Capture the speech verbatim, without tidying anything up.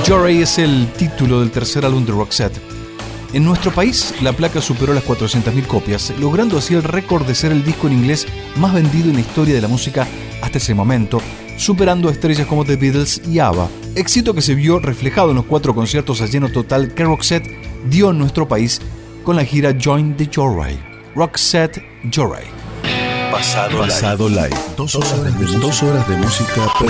Joyride es el título del tercer álbum de Roxette. En nuestro país, la placa superó las cuatrocientas mil copias, logrando así el récord de ser el disco en inglés más vendido en la historia de la música hasta ese momento, superando a estrellas como The Beatles y ABBA. Éxito que se vio reflejado en los cuatro conciertos a lleno total que Roxette dio en nuestro país con la gira Join the Joyride. Roxette Joyride. Pasado, Pasado Live. Live. Dos, horas de, dos horas de música perfecta.